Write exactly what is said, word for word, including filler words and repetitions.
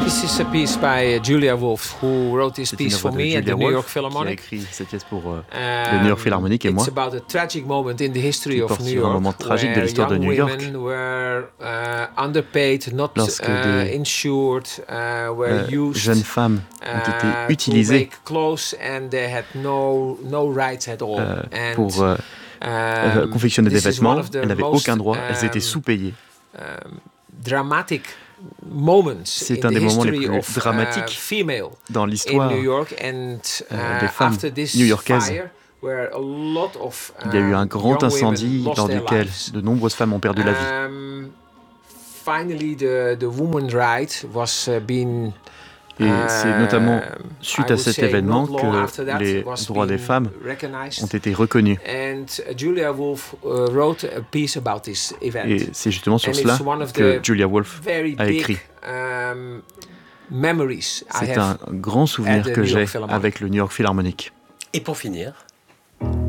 This is a piece by Julia Wolf, who wrote this piece for me at the New York Philharmonic. Qui a écrit cette pièce pour euh, le New York Philharmonic et moi. It's about a tragic moment in the history of New un York, moment tragique de l'histoire de New York. Were, uh, underpaid, not, lorsque uh, des insured, uh, were euh, used, jeunes femmes ont été uh, utilisées and they had no, no rights at all. euh, and, pour euh, euh, confectionner des vêtements. Elles n'avaient aucun droit, um, elles étaient sous-payées. Um, dramatic C'est un des moments les plus of, dramatiques uh, dans l'histoire New York and, uh, euh, des femmes new-yorkaises. Of, uh, Il y a eu un grand incendie lors duquel de nombreuses femmes ont perdu la vie. Um, finally, the, the women's right was uh, being Et c'est notamment suite à cet événement que les droits des femmes ont été reconnus. Et c'est justement sur cela que Julia Wolf a écrit. C'est un grand souvenir que j'ai avec le New York Philharmonic. Et pour finir,